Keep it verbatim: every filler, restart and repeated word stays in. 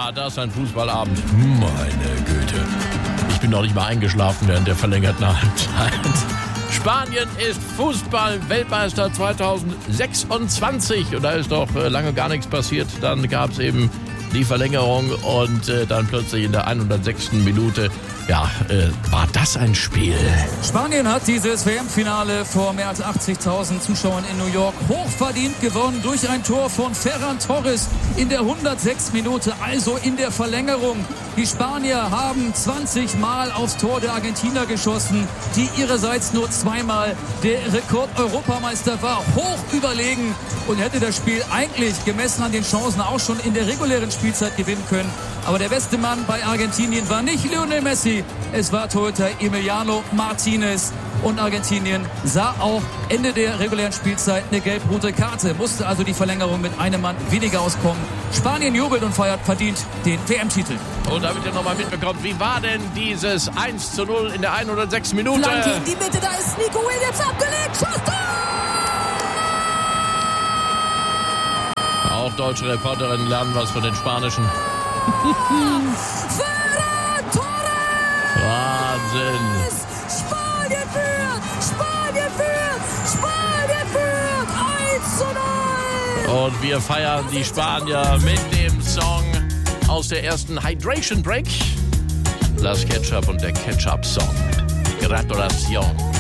war das ein Fußballabend. Meine Güte. Ich bin noch nicht mal eingeschlafen während der verlängerten Halbzeit. Spanien ist Fußball-Weltmeister zweitausendsechsundzwanzig. Und da ist doch lange gar nichts passiert. Dann gab es eben die Verlängerung und äh, dann plötzlich in der hundertsechsten Minute, ja, äh, war das ein Spiel. Spanien hat dieses W M-Finale vor mehr als achtzigtausend Zuschauern in New York hochverdient gewonnen durch ein Tor von Ferran Torres in der hundertsechsten Minute, also in der Verlängerung. Die Spanier haben zwanzig Mal aufs Tor der Argentinier geschossen, die ihrerseits nur zweimal der Rekord-Europameister war. Hoch überlegen und hätte das Spiel eigentlich gemessen an den Chancen auch schon in der regulären Spielzeit gewinnen können. Aber der beste Mann bei Argentinien war nicht Lionel Messi, es war Torhüter Emiliano Martinez. Und Argentinien sah auch Ende der regulären Spielzeit eine gelb-rote Karte, musste also die Verlängerung mit einem Mann weniger auskommen. Spanien jubelt und feiert verdient den W M-Titel. Und damit ihr nochmal mitbekommt, wie war denn dieses eins zu null in der hundertsechsten Minute? Flanke in die Mitte, da ist Nico Williams abgelegt, Schuss, Tor! Auch deutsche Reporterinnen lernen was von den Spanischen. Ferran Torres! Wahnsinn! Spanien führt! Spanien führt! Spanien führt! eins zu null! Und wir feiern die Spanier mit dem Song aus der ersten Hydration Break. Das Ketchup und der Ketchup-Song. Gratulation.